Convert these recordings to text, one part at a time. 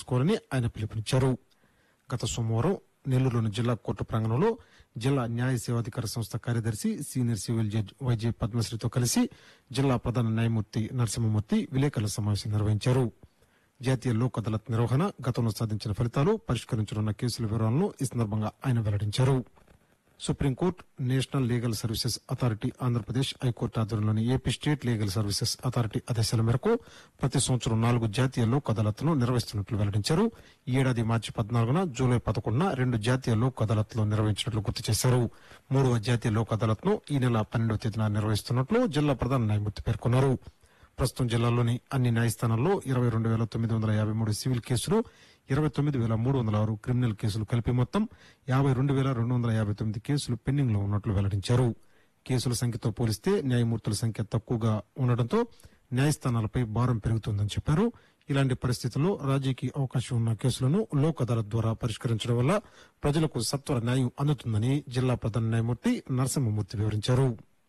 చేసుకోవాలని ఆయన పిలుపునిచ్చారు. గత సోమవారం నెల్లూరులోని జిల్లా కోర్టు ప్రాంగణంలో జిల్లా న్యాయ సేవాధికార సంస్థ కార్యదర్శి సీనియర్ సివిల్ జడ్జి వైజే పద్మశ్రీతో కలిసి జిల్లా ప్రధాన న్యాయమూర్తి నరసింహమూర్తి విలేకరుల సమావేశం నిర్వహించారు. జాతీయ లోక్ అదాలత్ నిర్వహణ, గతంలో సాధించిన ఫలితాలు, పరిష్కరించనున్న కేసుల వివరాలను ఈ సందర్భంగా ఆయన వెల్లడించారు. Supreme court, national legal services authority Andhra Pradesh, high court ఆధ్వర్యంలోని AP state legal services authority ఆదేశాల మేరకు ప్రతి సంవత్సరం 4 జాతీయ లోక్ అదాలత్లను నిర్వహిస్తున్నట్లు వెల్లడించారు. ఈ ఏడాది మార్చి 14న, జూలై 11న 2 జాతీయ లోక్ అదాలత్లు నిర్వహించినట్లు గుర్తు చేశారు. 3వ జాతీయ లోక్ అదాలత్ను ఈ నెల 12వ తేదీన నిర్వహిస్తున్నట్లు జిల్లా ప్రధాన న్యాయమూర్తి పేర్కొన్నారు. ప్రస్తుతం జిల్లాలోని అన్ని న్యాయస్థానాల్లో 22,953 సివిల్ కేసులు, 29,306 క్రిమినల్ కేసులు కలిపి మొత్తం 52,259 కేసులు పెండింగ్ లో ఉన్నట్లు వెల్లడించారు. కేసుల సంఖ్యతో పోలిస్తే న్యాయమూర్తుల సంఖ్య తక్కువగా ఉండడంతో న్యాయస్థానాలపై భారం పెరుగుతోందని చెప్పారు. ఇలాంటి పరిస్థితుల్లో రాజీకి అవకాశం ఉన్న కేసులను లోక్ అదాలత్ ద్వారా పరిష్కరించడం వల్ల ప్రజలకు సత్వర న్యాయం అందుతుందని జిల్లా ప్రధాన న్యాయమూర్తి నరసింహమూర్తి వివరించారు.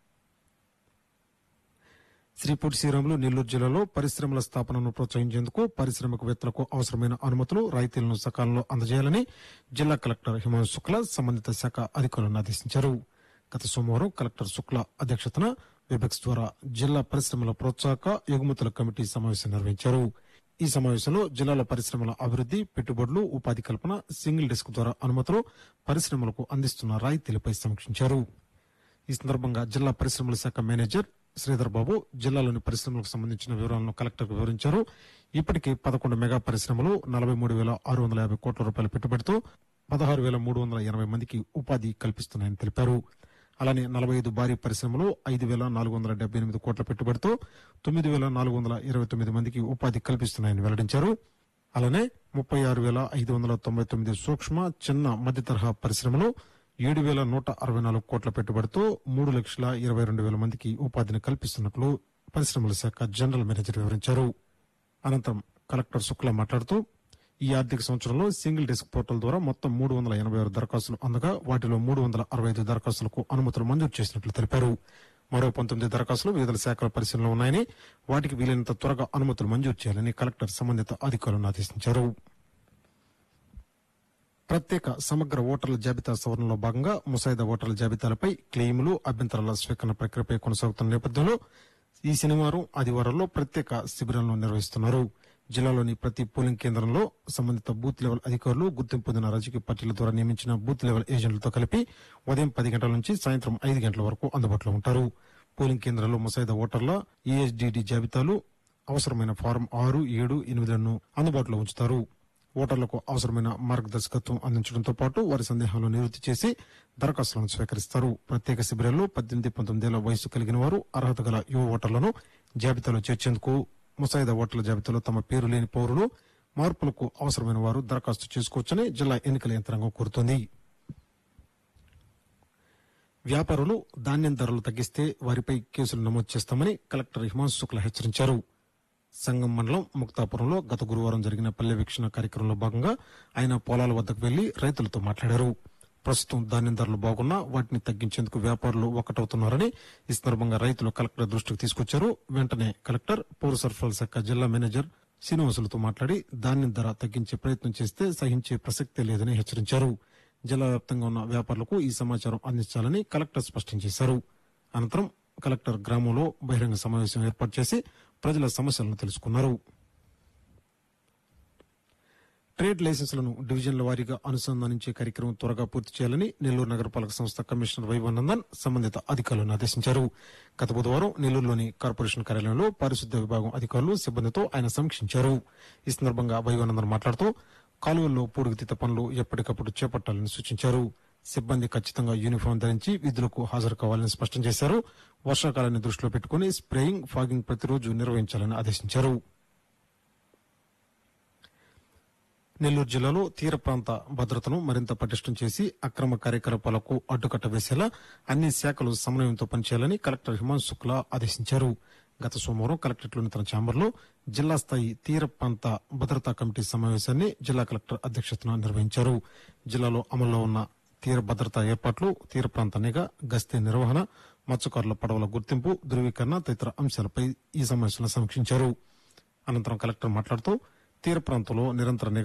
శ్రీ పొట్టి శ్రీరాములు నెల్లూరు జిల్లాలో పరిశ్రమల స్థాపనను ప్రోత్సహించేందుకు పారిశ్రామికవేత్తలకు అవసరమైన అనుమతులు, రాయితీలను సకాలంలో అందజేయాలని జిల్లా కలెక్టర్ హిమాంశు శుక్లా సంబంధిత శాఖ అధికారులను ఆదేశించారు. గత సోమవారం కలెక్టర్ శుక్లా అధ్యక్షతన వెబెక్స్ ద్వారా జిల్లా పరిశ్రమల ప్రోత్సాహక ఎగుమతుల కమిటీ సమావేశం నిర్వహించారు. ఈ సమావేశంలో జిల్లాల పరిశ్రమల అభివృద్ది, పెట్టుబడులు, ఉపాధి కల్పన, సింగిల్ డెస్క్ ద్వారా అనుమతులు, పరిశ్రమలకు అందిస్తున్న రాయితీలపై సమీక్షించారు. ఈ సందర్భంగా జిల్లా పరిశ్రమల శాఖ మేనేజర్ శ్రీధర్ బాబు జిల్లాలోని పరిశ్రమలకు సంబంధించిన వివరాలను కలెక్టర్కు వివరించారు. ఇప్పటికే 11 మెగా పరిశ్రమలు 43,650 కోట్ల రూపాయల పెట్టుబడితో 16,380 మందికి ఉపాధి కల్పిస్తున్నాయని తెలిపారు. అలానే 45 భారీ పరిశ్రమలు 5,478 కోట్ల పెట్టుబడితో 9,429 మందికి ఉపాధి కల్పిస్తున్నాయని వెల్లడించారు. అలానే 36,599 సూక్ష్మ, చిన్న, మధ్య తరహా పరిశ్రమలు 7,164 కోట్ల పెట్టుబడితో 3,22,000 మందికి ఉపాధిని కల్పిస్తున్నట్లు పరిశ్రమల శాఖ జనరల్ మేనేజర్ వివరించారు. అనంతరం కలెక్టర్ శుక్లా మాట్లాడుతూ ఈ ఆర్థిక సంవత్సరంలో సింగిల్ డెస్క్ పోర్టల్ ద్వారా మొత్తం 386 దరఖాస్తులు అందగా వాటిలో 365 దరఖాస్తులకు అనుమతులు మంజూరు చేసినట్లు తెలిపారు. మరో 19 దరఖాస్తులు వివిధ శాఖల పరిశీలనలో ఉన్నాయని, వాటికి వీలైనంత త్వరగా అనుమతులు మంజూరు చేయాలని కలెక్టర్ సంబంధిత అధికారులను ఆదేశించారు. ప్రత్యేక సమగ్ర ఓటర్ల జాబితా సవరణలో భాగంగా ముసాయిదా ఓటర్ల జాబితాలపై క్లెయిములు, అభ్యంతరాల స్వీకరణ ప్రక్రియపై కొనసాగుతున్న నేపథ్యంలో ఈ శనివారం, ఆదివారాల్లో ప్రత్యేక శిబిరాలను నిర్వహిస్తున్నారు. జిల్లాలోని ప్రతి పోలింగ్ కేంద్రంలో సంబంధిత బూత్ లెవెల్ అధికారులు, గుర్తింపు పొందిన రాజకీయ పార్టీల ద్వారా నియమించిన బూత్ లెవెల్ ఏజెంట్లతో కలిపి ఉదయం 10 గంటల నుంచి సాయంత్రం 5 గంటల వరకు అందుబాటులో ఉంటారు. పోలింగ్ కేంద్రాల్లో ముసాయిదా ఓటర్ల ESDD జాబితాలు, అవసరమైన ఫారం 6, 7, 8లను అందుబాటులో ఉంచుతారు. ఓటర్లకు అవసరమైన మార్గదర్శకత్వం అందించడంతో పాటు వారి సందేహాలను నివృత్తి చేసి దరఖాస్తులను స్వీకరిస్తారు. ప్రత్యేక శిబిరాల్లో 18-19 ఏళ్ల వయసు కలిగిన వారు, అర్హత గల యువ ఓటర్లను జాబితాలో చేర్చేందుకు ముసాయిదా ఓటర్ల జాబితాలో తమ పేరు లేని పౌరులు, మార్పులకు అవసరమైన వారు దరఖాస్తు చేసుకోవచ్చని జిల్లా ఎన్నికల యంత్రాంగం కోరుతోంది. వ్యాపారులు ధాన్యం ధరలు తగ్గిస్తే వారిపై కేసులు నమోదు చేస్తామని కలెక్టర్ హిమాంశు శుక్లా హెచ్చరించారు. సంగం మండలం ముక్తాపురంలో గత గురువారం జరిగిన పల్లె వీక్షణ కార్యక్రమంలో భాగంగా ఆయన పొలాల వద్దకు వెళ్లి రైతులతో మాట్లాడారు. ప్రస్తుతం ధాన్యం ధరలు బాగున్నా వాటిని తగ్గించేందుకు వ్యాపారులు ఒక్కటవుతున్నారని, ఈ సందర్భంగా రైతులు కలెక్టర్ దృష్టికి తీసుకొచ్చారు. వెంటనే కలెక్టర్ పౌర సరఫరాల శాఖ జిల్లా మేనేజర్ శ్రీనివాసులతో మాట్లాడి ధాన్యం ధర తగ్గించే ప్రయత్నం చేస్తే సహించే ప్రసక్తే లేదని హెచ్చరించారు. జిల్లా వ్యాప్తంగా ఉన్న వ్యాపారులకు ఈ సమాచారం అందించాలని కలెక్టర్ స్పష్టం చేశారు. అనంతరం కలెక్టర్ గ్రామంలో బహిరంగ సమావేశం ఏర్పాటు చేసి ప్రజల సమస్యలను తెలుసుకున్నారు. ట్రేడ్ లైసెన్సులను డివిజన్ల వారీగా అనుసంధానించే కార్యక్రమం త్వరగా పూర్తి చేయాలని నెల్లూరు నగరపాలక సంస్థ కమిషనర్ వైవనందన్ సంబంధిత అధికారులను ఆదేశించారు. గత బుధవారం నెల్లూరులోని కార్పొరేషన్ కార్యాలయంలో పారిశుద్ధ్య విభాగం అధికారులు, సిబ్బందితో ఆయన సమీక్షించారు. ఈ సందర్భంగా వైవనందన్ మాట్లాడుతూ కాలువల్లో పూడికతీత పనులు ఎప్పటికప్పుడు చేపట్టాలని సూచించారు. సిబ్బంది ఖచ్చితంగా యూనిఫామ్ ధరించి విధులకు హాజరు కావాలని స్పష్టం చేశారు. వర్షాకాలాన్ని దృష్టిలో పెట్టుకుని స్ప్రేయింగ్, ఫాగింగ్ ప్రతిరోజు నిర్వహించాలని ఆదేశించారు. నెల్లూరు జిల్లాలో తీర ప్రాంత భద్రతను మరింత పటిష్టం చేసి అక్రమ కార్యకలాపాలకు అడ్డుకట్ట వేసేలా అన్ని శాఖలు సమన్వయంతో పనిచేయాలని కలెక్టర్ హిమాంశు శుక్లా ఆదేశించారు. గత సోమవారం కలెక్టరేట్లోని తన ఛాంబర్లో జిల్లా స్థాయి తీర ప్రాంత భద్రతా కమిటీ సమావేశాన్ని జిల్లా కలెక్టర్ అధ్యక్షతన నిర్వహించారు. జిల్లాలో అమల్లో ఉన్న తీర భద్రతా ఏర్పాట్లు, తీర ప్రాంత నిఘా, గస్తీ నిర్వహణ, మత్స్యకారుల పడవల గుర్తింపు, ధృవీకరణ తదితర అంశాలపై ఈ సమావేశంలో సమీక్షించారు. అనంతరం కలెక్టర్ మాట్లాడుతూ తీర ప్రాంతంలో నిరంతర